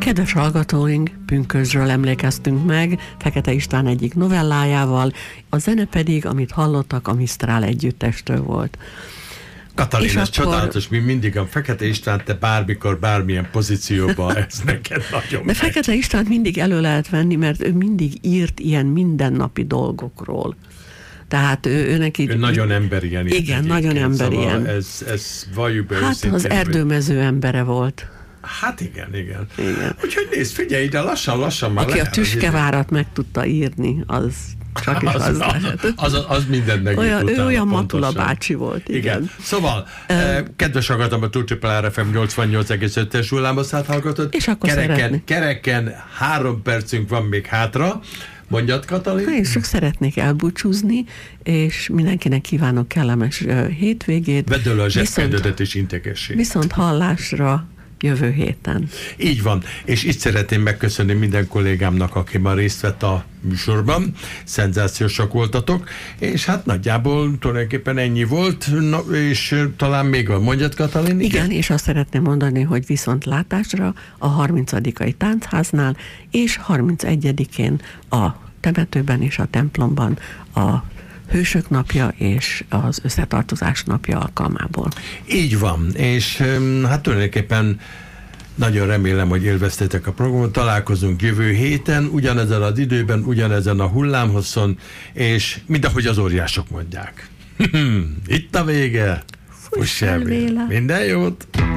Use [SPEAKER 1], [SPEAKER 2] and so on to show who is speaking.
[SPEAKER 1] Kedves hallgatóink, Pünkösdről emlékeztünk meg Fekete István egyik novellájával, a zene pedig, amit hallottak, a Misztrál együttestől volt.
[SPEAKER 2] Katalin, ez csodálatos, mi mindig a Fekete István, te bármikor, bármilyen pozícióban, ez neked nagyon
[SPEAKER 1] De Fekete Istvánt mindig elő lehet venni, mert ő mindig írt ilyen mindennapi dolgokról. Tehát ő neki...
[SPEAKER 2] Ő nagyon emberien.
[SPEAKER 1] Igen, nagyon emberien.
[SPEAKER 2] Szóval ez valljuk be
[SPEAKER 1] hát
[SPEAKER 2] őszintén,
[SPEAKER 1] az erdőmező embere volt.
[SPEAKER 2] Hát igen. Úgyhogy nézd, figyelj ide, lassan már
[SPEAKER 1] aki
[SPEAKER 2] lehet.
[SPEAKER 1] Aki a Tüskevárat meg tudta írni, az csak is az lehet.
[SPEAKER 2] Az mindent megírt.
[SPEAKER 1] Ő olyan Matula bácsi volt, igen.
[SPEAKER 2] Szóval, kedves hallgatom, a Turcsipelár FM 88,5-es hullámhosszát hallgatott.
[SPEAKER 1] És akkor
[SPEAKER 2] kereken 3 percünk van még hátra. Mondjad, Katalin?
[SPEAKER 1] Én csak szeretnék elbúcsúzni, és mindenkinek kívánok kellemes hétvégét.
[SPEAKER 2] Vedd elő a zsebkendődet és integessé.
[SPEAKER 1] Viszont hallásra jövő héten.
[SPEAKER 2] Így van, és itt szeretném megköszönni minden kollégámnak, aki már részt vett a műsorban. Szenzációsak voltatok, és hát nagyjából tulajdonképpen ennyi volt, és talán még mondjad, Katalin?
[SPEAKER 1] Igen, és azt szeretném mondani, hogy viszontlátásra a 30. táncháznál, és 31-én a temetőben és a templomban a Hősök napja és az Összetartozás napja alkalmából. Így
[SPEAKER 2] van, és hát tulajdonképpen nagyon remélem, hogy élveztétek a programot. Találkozunk jövő héten, ugyanezen az időben, ugyanezen a hullámhosszon, és mindahogy az óriások mondják. Itt a vége. Fuss el véle. Minden jót!